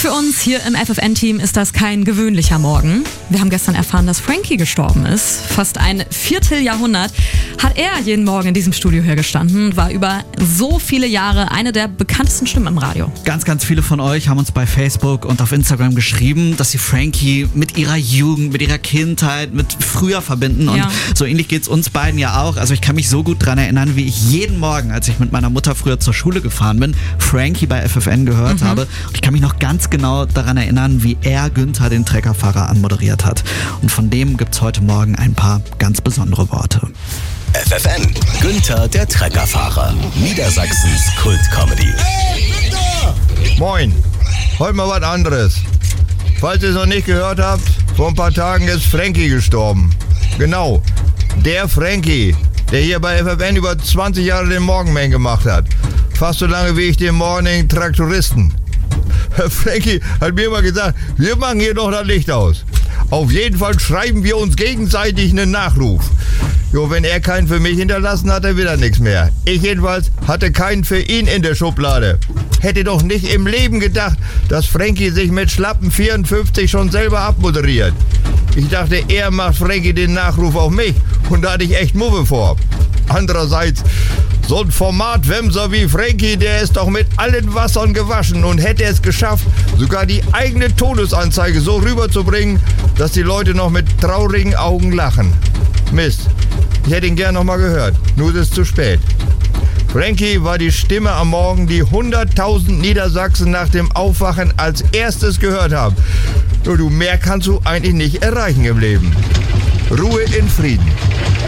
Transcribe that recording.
Für uns hier im FFN-Team ist das kein gewöhnlicher Morgen. Wir haben gestern erfahren, dass Frankie gestorben ist. Fast ein Vierteljahrhundert hat er jeden Morgen in diesem Studio hier gestanden und war über so viele Jahre eine der bekanntesten Stimmen im Radio. Ganz, ganz viele von euch haben uns bei Facebook und auf Instagram geschrieben, dass sie Frankie mit ihrer Jugend, mit ihrer Kindheit, mit früher verbinden. Und so ähnlich geht's uns beiden ja auch. Also ich kann mich so gut daran erinnern, wie ich jeden Morgen, als ich mit meiner Mutter früher zur Schule gefahren bin, Frankie bei FFN gehört habe. Und ich kann mich noch ganz genau daran erinnern, wie er Günther, den Treckerfahrer, anmoderiert hat. Und von dem gibt's heute Morgen ein paar ganz besondere Worte. FFN, Günther, der Treckerfahrer. Niedersachsens Kult-Comedy. Hey, Günther! Moin, heute mal was anderes. Falls ihr es noch nicht gehört habt, vor ein paar Tagen ist Frankie gestorben. Genau, der Frankie, der hier bei FFN über 20 Jahre den Morgenman gemacht hat. Fast so lange wie ich den Morning Traktoristen. Frankie hat mir immer gesagt, wir machen hier doch das Licht aus. Auf jeden Fall schreiben wir uns gegenseitig einen Nachruf. Jo, wenn er keinen für mich hinterlassen hat, er wieder nichts mehr. Ich jedenfalls hatte keinen für ihn in der Schublade. Hätte doch nicht im Leben gedacht, dass Frankie sich mit schlappen 54 schon selber abmoderiert. Ich dachte, er macht Frankie den Nachruf auf mich und da hatte ich echt Muffe vor. Andererseits, so ein Formatwemser wie Frankie, der ist doch mit allen Wassern gewaschen und hätte es geschafft, sogar die eigene Todesanzeige so rüberzubringen, dass die Leute noch mit traurigen Augen lachen. Mist, ich hätte ihn gern noch mal gehört, nur ist es zu spät. Frankie war die Stimme am Morgen, die 100.000 Niedersachsen nach dem Aufwachen als erstes gehört haben. Nur du, mehr kannst du eigentlich nicht erreichen im Leben. Ruhe in Frieden.